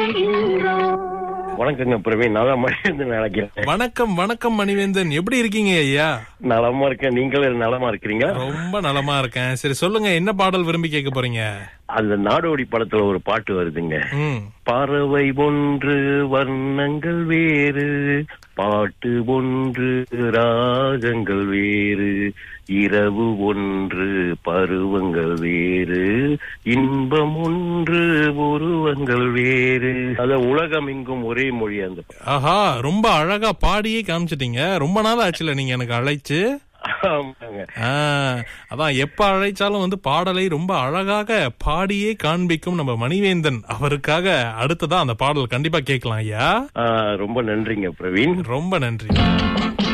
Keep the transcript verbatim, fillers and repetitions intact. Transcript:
வாழ்கின்றோம். வணக்கங்க பிரவீன், நான் தான் மணிவேந்தன் நினைக்கிறேன். வணக்கம் வணக்கம் மணிவேந்தன், எப்படி இருக்கீங்க ஐயா? நலமா இருக்கேன், நீங்களும் நலமா இருக்கிறீங்க? ரொம்ப நலமா இருக்கேன். சரி சொல்லுங்க, என்ன பாடல் விரும்பி கேட்க போறீங்க? அந்த நாடோடி படத்துல ஒரு பாட்டு வருதுங்க. ம் பறவை ஒன்று வர்ணங்கள் வேறு, பாட்டு ஒன்று ராகங்கள் வேறு, இரவு ஒன்று பருவங்கள் வேறு, இன்பம் ஒன்று உருவங்கள் வேறு. அத உலகம் எங்கும் ஒரே மொழி. அந்த ஆஹா, ரொம்ப அழகா பாடியே காமிச்சிட்டீங்க. ரொம்ப நாள் ஆச்சுல நீங்க எனக்கு அழைச்சு. ஆமாங்க. ஆ, அதான் எப்ப அழைச்சாலும் வந்து பாடலை ரொம்ப அழகாக பாடியே காண்பிக்கும் நம்ம மணிவேந்தன் அவருக்காக அடுத்ததா அந்த பாடல் கண்டிப்பா கேட்கலாம் ஐயா. ஆ, ரொம்ப நன்றிங்க பிரவீன். ரொம்ப நன்றி.